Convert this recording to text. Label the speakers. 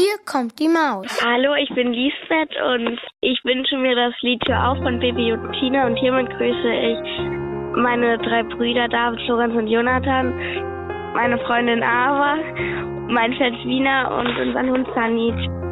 Speaker 1: Hier kommt die Maus.
Speaker 2: Hallo, ich bin Lisbeth und ich wünsche mir das Lied Tür auf von Bibi und Tina und hiermit grüße ich meine 3 Brüder David, Lorenz und Jonathan, meine Freundin Ava, mein Pferd Wiener und unseren Hund Sanit.